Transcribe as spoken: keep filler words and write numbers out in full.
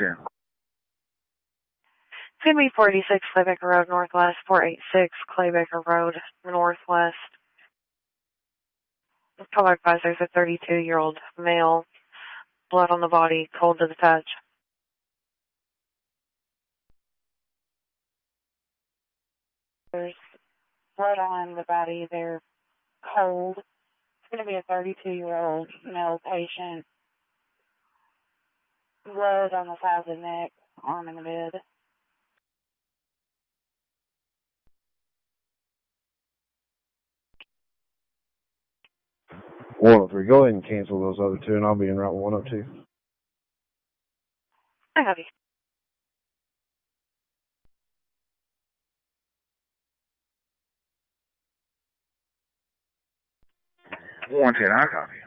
ten. It's going to be four eighty-six Claybaker Road Northwest, four eighty-six Claybaker Road Northwest. Color advisor is a thirty-two-year-old male. Blood on the body, cold to the touch. There's blood on the body. They're cold. It's going to be a thirty-two-year-old male patient. Blood on the side of the neck, arm in the bed. one oh three, go ahead and cancel those other two, and I'll be in route one oh two. I have you. one ten, I copy.